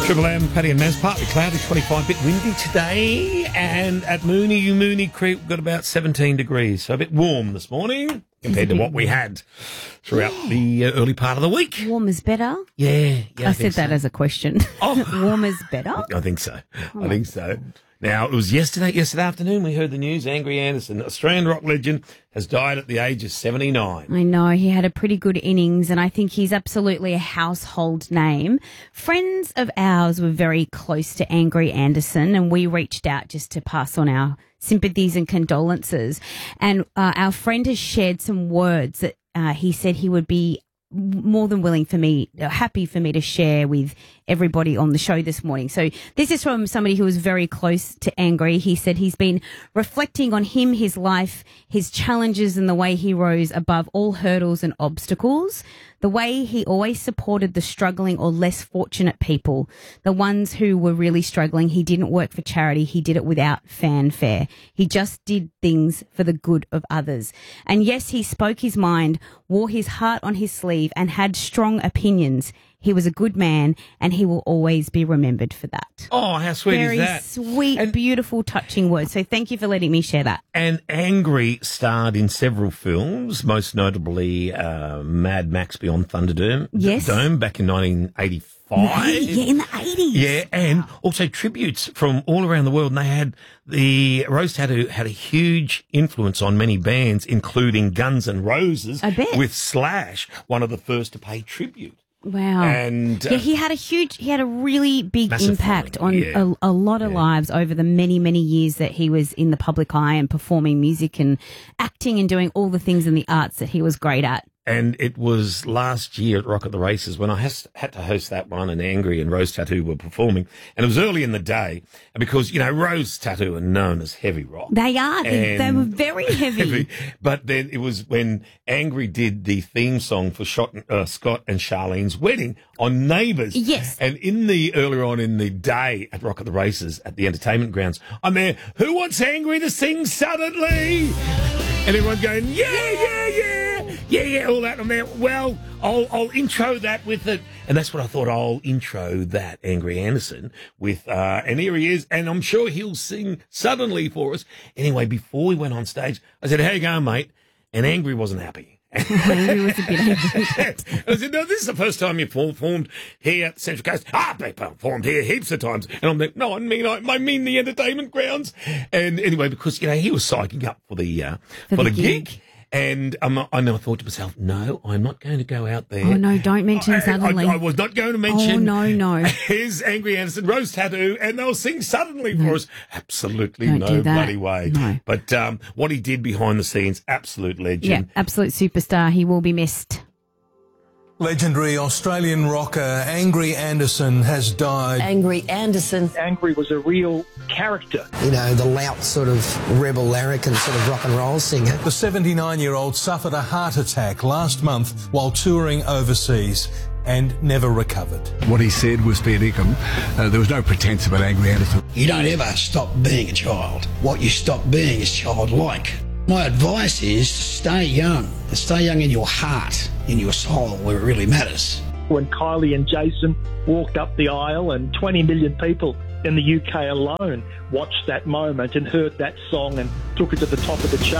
Triple M, Paddy and Maz, partly cloudy, 25, bit windy today. And at Moonee Creek, we've got about 17 degrees. So a bit warm this morning compared to what we had throughout the early part of the week. Warm is better? Yeah. I said that as a question. Oh. Warm is better? I think so. I think so. Now, it was yesterday afternoon, we heard the news. Angry Anderson, Australian rock legend, has died at the age of 79. I know, he had a pretty good innings, and I think he's absolutely a household name. Friends of ours were very close to Angry Anderson, and we reached out just to pass on our sympathies and condolences. And our friend has shared some words that he said he would be more than happy for me to share with everybody on the show this morning. So this is from somebody who was very close to Angry. He said he's been reflecting on him, his life, his challenges, and the way he rose above all hurdles and obstacles, the way he always supported the struggling or less fortunate people, the ones who were really struggling. He didn't work for charity. He did it without fanfare. He just did things for the good of others. And yes, he spoke his mind, wore his heart on his sleeve, and had strong opinions. He was a good man, and he will always be remembered for that. Oh, how sweet is that? Very sweet, and beautiful, touching words. So thank you for letting me share that. And Angry starred in several films, most notably Mad Max Beyond Thunderdome. Yes. Dome back in 1985. In the 80s. Yeah, and also tributes from all around the world. And they had the Rose Tattoo had a huge influence on many bands, including Guns N' Roses. I bet. With Slash, one of the first to pay tribute. Wow. And he had a really big impact on a lot of lives over the many, many years that he was in the public eye and performing music and acting and doing all the things in the arts that he was great at. And it was last year at Rock at the Races when I had to host that one, and Angry and Rose Tattoo were performing. And it was early in the day because, Rose Tattoo are known as heavy rock. They are. They were very heavy. But then it was when Angry did the theme song for Scott and Charlene's wedding on Neighbours. Yes. And earlier on in the day at Rock at the Races at the entertainment grounds, I'm there, who wants Angry to sing suddenly? And everyone going, yeah, all that. I'm there. Well, I'll intro that with it. And that's what I thought. I'll intro that, Angry Anderson, with, and here he is. And I'm sure he'll sing suddenly for us. Anyway, before we went on stage, I said, how you going, mate? And Angry wasn't happy. Angry was a bit angry. I said, no, this is the first time you've performed here at Central Coast. They performed here heaps of times. And I'm like, no, I mean the entertainment grounds. And anyway, because, he was psyching up for the gig. And I thought to myself, no, I'm not going to go out there. Oh, no, don't mention suddenly. I was not going to mention. Oh, no. Here's Angry Anderson, Rose Tattoo, and they'll sing suddenly for us. Absolutely don't no do that. bloody way. No. But what he did behind the scenes, absolute legend. Yeah, absolute superstar. He will be missed. Legendary Australian rocker Angry Anderson has died. Angry Anderson. Angry was a real character. The loud sort of rebel larrikin sort of rock and roll singer. The 79-year-old suffered a heart attack last month while touring overseas and never recovered. What he said was fair dinkum. There was no pretense about Angry Anderson. You don't ever stop being a child. What you stop being is childlike. My advice is to stay young, and stay young in your heart, in your soul, where it really matters. When Kylie and Jason walked up the aisle and 20 million people in the UK alone watched that moment and heard that song and took it to the top of the chart.